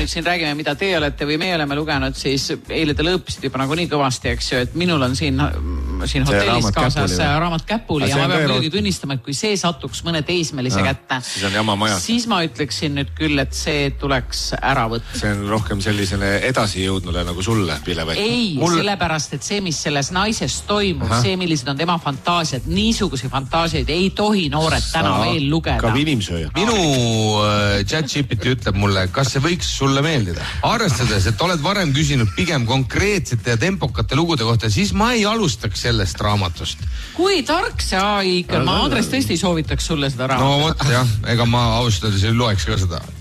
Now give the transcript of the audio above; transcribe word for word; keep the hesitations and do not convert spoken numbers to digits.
nüüd siin räägime, mida te olete või me oleme lugenud, siis eile te lõõpisid juba nagu nii kõvasti, eks ju, et minul on siin, siin hotellis kaasas raamat käpuli ja ma pean muidugi tunnistama, et kui see satuks mõne teismelise kätte, siis on jama majas. Siis ma ütleksin nüüd küll, et see tuleks ära võtta. See on rohkem sellisele edasi jõudnule nagu sulle, Pilevett. Ei, Mul... sellepärast, et see, mis selles naises toimub, Aha. see, millised on tema fantaasiad, niisuguse fantaasiaid ei tohi noored täna Aa, veel lugeda. Ka inimsööja. Minu äh, chat-GPT ütleb mulle, kas see võiks sulle meeldida. Arvestades, et oled varem küsinud pigem konkreetsete ja tempokate lugude kohta, siis ma ei alustaks sellest raamatust. Kui tark see A I ikka, ma Andres tõesti soovitaks sulle seda raamatust. No vot jah, ega ma austada, see loeks ka seda.